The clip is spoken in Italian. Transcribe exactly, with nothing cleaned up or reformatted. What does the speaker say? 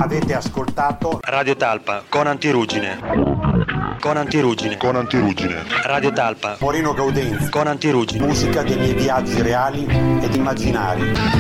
Avete ascoltato Radio Talpa con Antirugine. Con Antirugine. Con Antirugine. Radio Talpa. Moreno Gaudenzi. Con Antirugine. Musica dei miei viaggi reali ed immaginari.